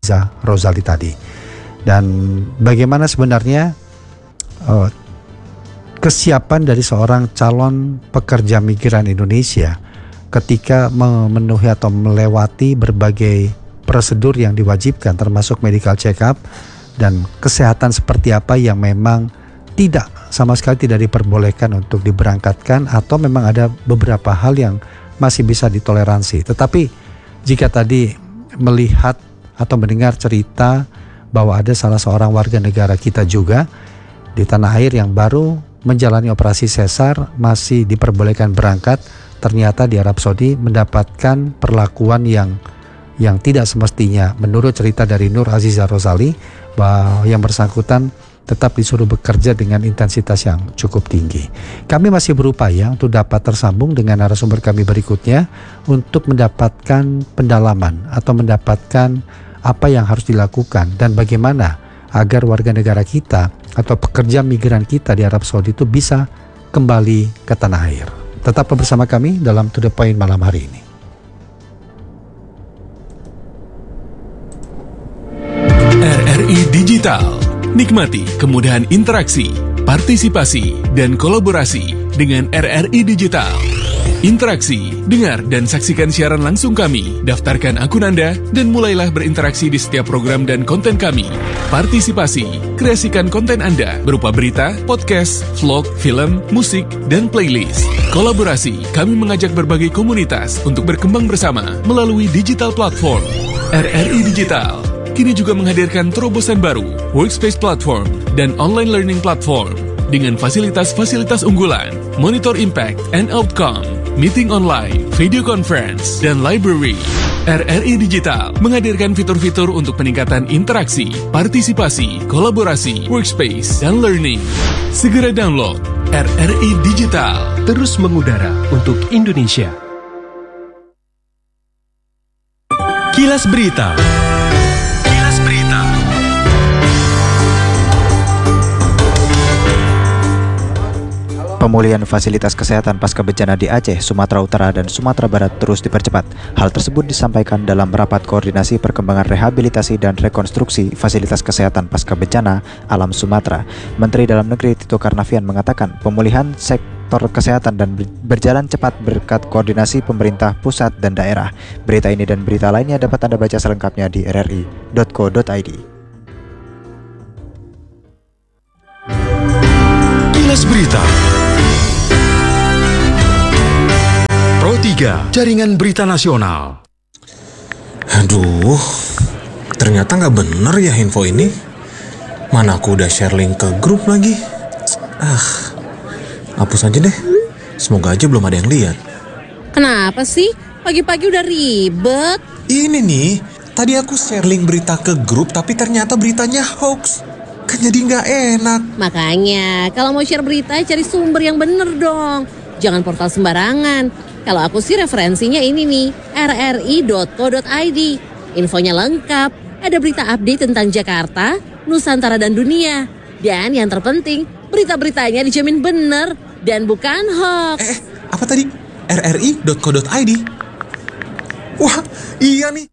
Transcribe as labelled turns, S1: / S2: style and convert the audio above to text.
S1: Rozali tadi. Dan bagaimana sebenarnya kesiapan dari seorang calon pekerja migran Indonesia ketika memenuhi atau melewati berbagai prosedur yang diwajibkan, termasuk medical check up dan kesehatan seperti apa yang memang tidak sama sekali tidak diperbolehkan untuk diberangkatkan, atau memang ada beberapa hal yang masih bisa ditoleransi. Tetapi jika tadi melihat atau mendengar cerita bahwa ada salah seorang warga negara kita juga di tanah air yang baru menjalani operasi sesar masih diperbolehkan berangkat, ternyata di Arab Saudi mendapatkan perlakuan yang tidak semestinya. Menurut cerita dari Nur Azizah Rozali, bahwa yang bersangkutan tetap disuruh bekerja dengan intensitas yang cukup tinggi. Kami masih berupaya untuk dapat tersambung dengan narasumber kami berikutnya untuk mendapatkan pendalaman atau mendapatkan apa yang harus dilakukan dan bagaimana agar warga negara kita atau pekerja migran kita di Arab Saudi itu bisa kembali ke tanah air. Tetap bersama kami dalam To The Point malam hari ini.
S2: RRI Digital. Nikmati kemudahan interaksi, partisipasi, dan kolaborasi dengan RRI Digital. Interaksi, dengar dan saksikan siaran langsung kami, daftarkan akun Anda, dan mulailah berinteraksi di setiap program dan konten kami. Partisipasi, kreasikan konten Anda berupa berita, podcast, vlog, film, musik, dan playlist. Kolaborasi, kami mengajak berbagai komunitas untuk berkembang bersama melalui digital platform. RRI Digital kini juga menghadirkan terobosan baru, workspace platform, dan online learning platform dengan fasilitas-fasilitas unggulan, monitor impact and outcome, meeting online, video conference, dan library. RRI Digital menghadirkan fitur-fitur untuk peningkatan interaksi, partisipasi, kolaborasi, workspace, dan learning. Segera download RRI Digital.
S3: Terus mengudara untuk Indonesia. Kilas Berita.
S4: Pemulihan fasilitas kesehatan pasca bencana di Aceh, Sumatera Utara, dan Sumatera Barat terus dipercepat. Hal tersebut disampaikan dalam rapat koordinasi perkembangan rehabilitasi dan rekonstruksi fasilitas kesehatan pasca bencana alam Sumatera. Menteri Dalam Negeri Tito Karnavian mengatakan pemulihan sektor kesehatan dan berjalan cepat berkat koordinasi pemerintah pusat dan daerah. Berita ini dan berita lainnya dapat Anda baca selengkapnya di rri.co.id.
S3: Kilas Berita. Pro 3, Jaringan Berita Nasional.
S5: Aduh, ternyata nggak bener ya info ini. Mana aku udah share link ke grup lagi. Hapus aja deh. Semoga aja belum ada yang lihat.
S6: Kenapa sih? Pagi-pagi udah ribet.
S5: Ini nih, tadi aku share link berita ke grup tapi ternyata beritanya hoax. Kan jadi nggak enak.
S6: Makanya, kalau mau share berita cari sumber yang bener dong. Jangan portal sembarangan. Kalau aku sih referensinya ini nih, rri.co.id. Infonya lengkap, ada berita update tentang Jakarta, Nusantara, dan dunia. Dan yang terpenting, berita-beritanya dijamin bener dan bukan hoax.
S5: Apa tadi? rri.co.id? Wah, iya nih.